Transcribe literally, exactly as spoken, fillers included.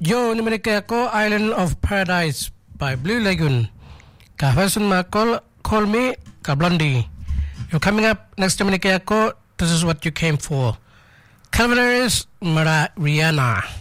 Yo Nimerikako Island of Paradise by Blue Lagoon. Kahvasun Makol Call Me Kablondie. You're coming up next to Nimerikako. This is what you came for. Calvaries Mara Rihanna.